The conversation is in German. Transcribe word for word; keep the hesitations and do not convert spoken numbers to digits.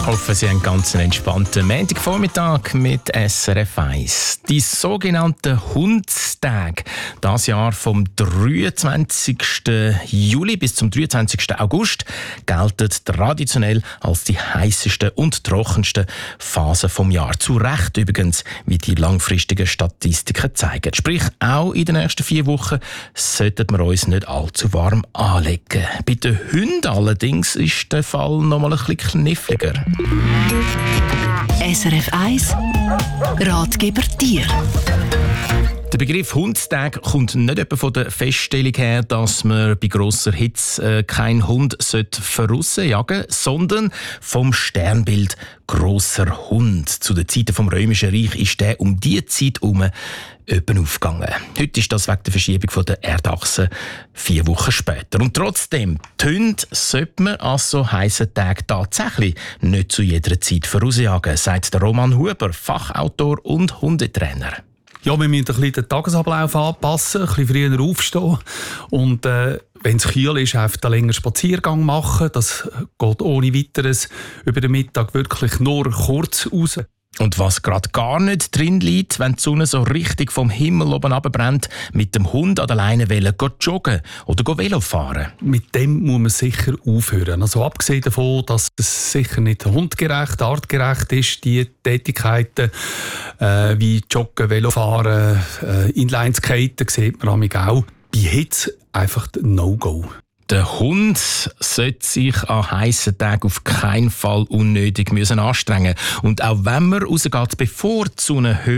hoffe, Sie haben einen ganz entspannten Montagvormittag mit S R F eins. Die sogenannten Hundstage. Das Jahr vom dreiundzwanzigsten Juli bis zum dreiundzwanzigsten August gelten traditionell als die heißesten und trockensten Phasen vom Jahr. Zu Recht übrigens, wie die langfristigen Statistiken zeigen. Sprich, auch in den nächsten vier Wochen sollten wir uns nicht allzu warm anlegen. Bei den Hunden allerdings ist der Fall noch mal ein bisschen kniffliger. S R F eins Ratgeber Tier. Der Begriff Hundstag kommt nicht etwa von der Feststellung her, dass man bei grosser Hitze äh, keinen Hund vorausjagen sollte, sondern vom Sternbild grosser Hund. Zu den Zeiten des Römischen Reich ist der um diese Zeit herum öppen aufgegangen. Heute ist das wegen der Verschiebung der Erdachse vier Wochen später. Und trotzdem, die Hunde sollte man an so heissen Tagen tatsächlich nicht zu jeder Zeit vorausjagen, sagt der Roman Huber, Fachautor und Hundetrainer. Ja, wir müssen ein bisschen den Tagesablauf anpassen, ein bisschen früher aufstehen und äh, wenn es kühl ist, einfach einen längeren Spaziergang machen. Das geht ohne Weiteres über den Mittag wirklich nur kurz raus. Und was gerade gar nicht drin liegt, wenn die Sonne so richtig vom Himmel oben runterbrennt, mit dem Hund an der Leine wollen, joggen oder Velo fahren. Mit dem muss man sicher aufhören. Also abgesehen davon, dass es sicher nicht hundgerecht, artgerecht ist, die Tätigkeiten äh, wie Joggen, Velofahren, äh, Inlineskaten sieht man auch. Bei Hitze einfach No-Go. Der Hund sollte sich an heissen Tagen auf keinen Fall unnötig müssen anstrengen. Und auch wenn man rausgeht, bevor die Sonne